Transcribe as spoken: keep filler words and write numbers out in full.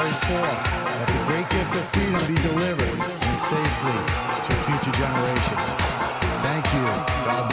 is for, that the great gift of freedom be